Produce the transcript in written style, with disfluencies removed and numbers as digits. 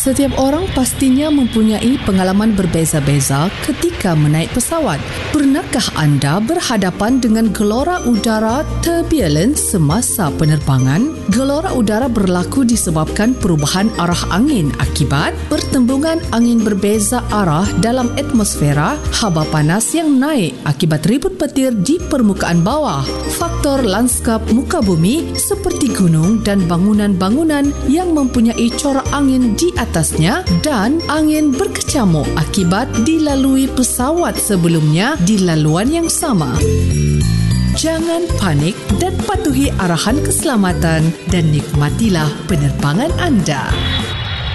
Setiap orang pastinya mempunyai pengalaman berbeza-beza ketika menaik pesawat. Pernahkah anda berhadapan dengan gelora udara turbulent semasa penerbangan? Gelora udara berlaku disebabkan perubahan arah angin akibat pertembungan angin berbeza arah dalam atmosfera, haba panas yang naik akibat ribut petir di permukaan bawah, faktor lanskap muka bumi seperti gunung dan bangunan-bangunan yang mempunyai corak angin di atasnya, dan angin berkecamuk akibat dilalui pesawat sebelumnya di laluan yang sama. Jangan panik dan patuhi arahan keselamatan dan nikmatilah penerbangan anda.